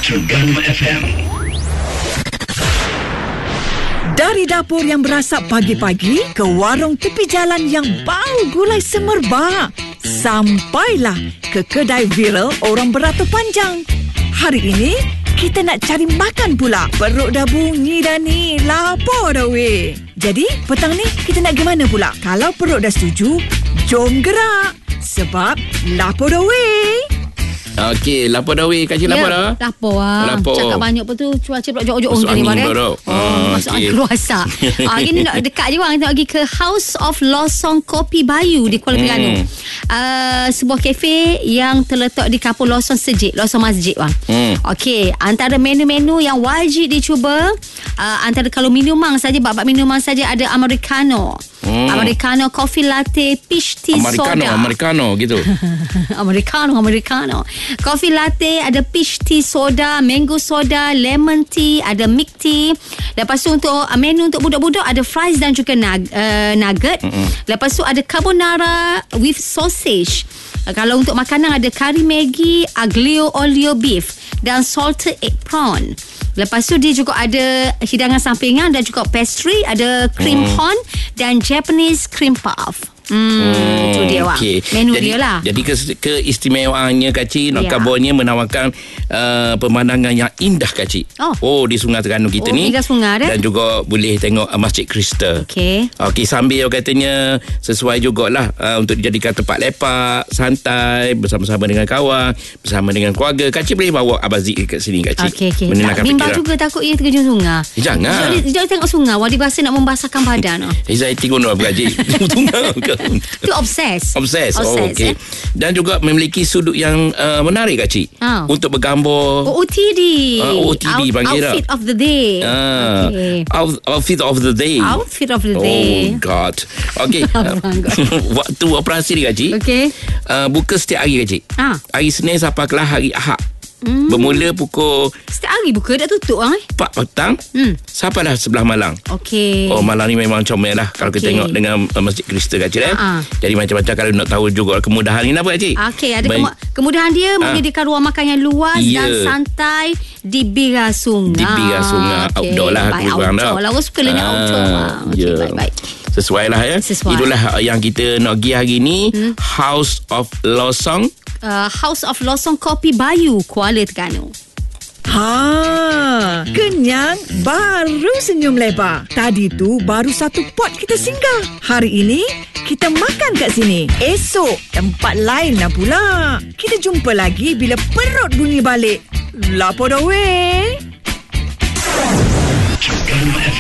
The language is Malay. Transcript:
Terengganu FM. Dari dapur yang berasap pagi-pagi ke warung tepi jalan yang bau gulai semerbak, sampailah ke kedai viral orang beratur panjang. Hari ini kita nak cari makan pula. Perut dah bunyi dah ni, lapar dah weh. Jadi petang ni kita nak pergi mana pula? Kalau perut dah setuju, jom gerak. Sebab lapar dah weh. Okey, lapar dah weh. Kak Cik lapar dah? Lapar lah. Lapar. Cakap banyak pun tu. Cuaca pula jauh-jauh Masuk ni, angin Bar. pula. Masuk angin keruasak. Ini nak dekat je bang. Kita nak pergi ke House of Losong Kopi Bayu di Kuala Terengganu. Sebuah kafe yang terletak di kampung Losong Sejik, Losong Masjid bang. Okey, antara menu-menu yang wajib dicuba, antara kalau minuman saja, bab minuman saja ada Americano. Americano, coffee latte, peach tea soda. Americano gitu. Americano. Coffee latte, ada peach tea soda, mango soda, lemon tea, ada milk tea. Lepas tu untuk menu untuk budak-budak ada fries dan juga nugget. Lepas tu ada carbonara with sausage. Kalau untuk makanan ada kari Maggi, aglio olio beef dan salted egg prawn. Lepas tu dia juga ada hidangan sampingan dan juga pastry, ada cream corn dan Japanese cream puff. Itu dia bang. Okay. Menu dia lah. Jadi keistimewaannya Kak Cik, Nok Kabonnya menawarkan pemandangan yang indah Kak Cik. Di Sungai Terengganu kita ni. Sungai dan juga boleh tengok Masjid Krista. Okey, sambil katanya sesuai jugalah untuk dijadikan tempat lepak, santai bersama-sama dengan kawan, bersama dengan keluarga. Kak Cik boleh bawa Abang Zik kat sini Kak Cik. Okey. Bimbang juga takut ia terjun sungai. Jangan. Jangan tengok sungai. Wadi berasa nak membasahkan badan. Anxiety kono Abang Zik. Sungai. Itu obses. Okey. Dan juga memiliki sudut yang menarik Kak Cik untuk bergambar. OOTD. OOTD panggil Outfit of the day. Outfit of the day. Oh God. Okey. Waktu operasi ni Kak Cik. Okey. Buka setiap hari Kak Cik. Hari Senin sampai kelas hari Ahad. Bermula pukul setiap hari buka, dah tutup 4 petang sampai dah 11 malam. Okey. Malam ni memang comel lah kalau kita tengok dengan Masjid Krista Kak Cik. Jadi macam-macam kalau nak tahu juga kemudahan ni apa Kak Cik. Okey, ada kemudahan dia menyediakan ruang makan yang luas dan santai di bira sungai. Outdoor lah. Outdoor lah. Orang suka lenyap outdoor. Baik. Sesuai lah ya. Itulah yang kita nak pergi hari ni. House of Losong Kopi Bayu, Kuala Terengganu. Kenyang baru senyum lebar. Tadi tu baru satu pot kita singgah. Hari ini kita makan kat sini. Esok tempat lain lah pula. Kita jumpa lagi bila perut bunyi balik. Lapar dah weh.